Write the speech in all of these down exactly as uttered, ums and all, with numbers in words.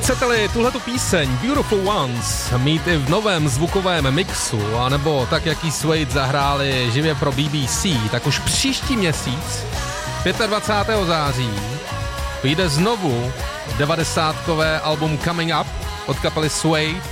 Chcete-li tuhletu píseň Beautiful Ones mít i v novém zvukovém mixu, anebo tak, jak ji Suede zahráli živě pro B B C, tak už příští měsíc, dvacátého pátého září, vyjde znovu devadesátkové album Coming Up od kapely Suede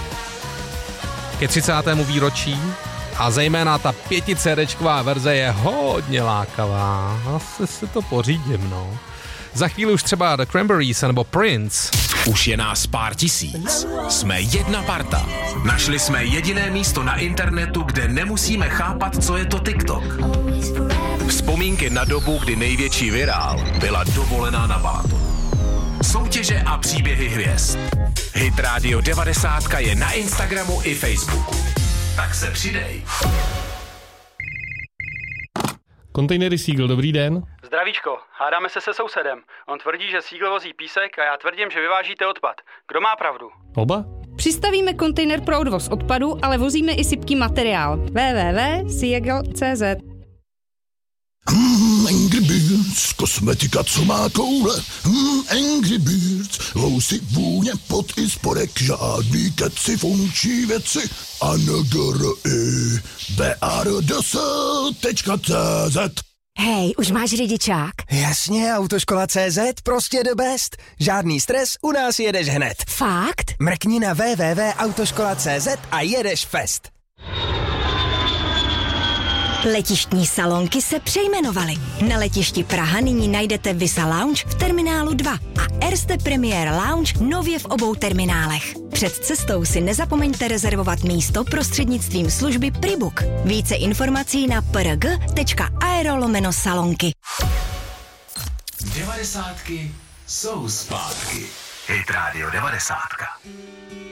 ke třicátému výročí a zejména ta pěticédečková verze je hodně lákavá. Asi si to pořídím, no. Za chvíli už třeba The Cranberries nebo Prince. Už je nás pár tisíc. Jsme jedna parta. Našli jsme jediné místo na internetu, kde nemusíme chápat, co je to TikTok. Vzpomínky na dobu, kdy největší virál byla dovolená na bátu. Soutěže a příběhy hvězd. Hit Radio devadesát je na Instagramu i Facebooku. Tak se přidej. Kontejnery Seagull, dobrý den. Zdravíčko, hádáme se se sousedem. On tvrdí, že Seagull vozí písek a já tvrdím, že vyvážíte odpad. Kdo má pravdu? Oba? Přistavíme kontejner pro odvoz odpadu, ale vozíme i sypký materiál. w w w tečka seagull tečka c z Hmm, Angry Birds, kosmetika, co má koule. Hmm, Angry Birds, housy, vůně, pot i spodek, žádný keci, funkční věci. A n g r i b a r d s tečka c z. Hej, už máš řidičák? Jasně, Autoškola tečka cé zet, prostě the best. Žádný stres, u nás jedeš hned. Fakt? Mrkni na w w w tečka autoškola tečka cé zet a jedeš fest. Letištní salonky se přejmenovaly. Na letišti Praha nyní najdete Visa Lounge v terminálu dva a Erste Premier Lounge nově v obou terminálech. Před cestou si nezapomeňte rezervovat místo prostřednictvím služby Pribook. Více informací na prg tečka aero lomeno salonky. Devadesátky jsou zpátky. Hit Radio devadesát.